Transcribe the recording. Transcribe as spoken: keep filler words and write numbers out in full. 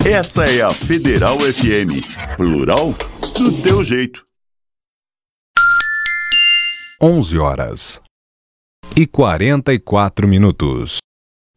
Essa é a Federal F M, plural do teu jeito. onze horas e quarenta e quatro minutos.